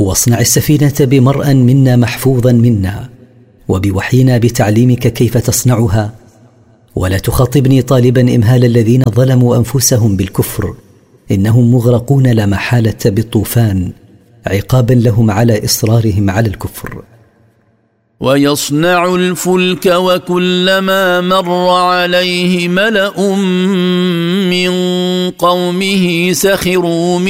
واصنع السفينة بمرأ منا محفوظا منا، وبوحينا بتعليمك كيف تصنعها، ولا تخاطبني طالبا إمهال الذين ظلموا أنفسهم بالكفر، إنهم مغرقون لا محالة بالطوفان عقابا لهم على إصرارهم على الكفر. ويصنع الفلك وكلما مر عليه ملأ من قومه سخروا